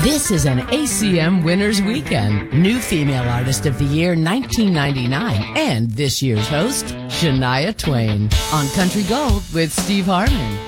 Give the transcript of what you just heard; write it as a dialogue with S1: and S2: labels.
S1: This is an ACM Winners Weekend. New Female Artist of the Year 1999 and this year's host, Shania Twain. On Country Gold with Steve Harmon.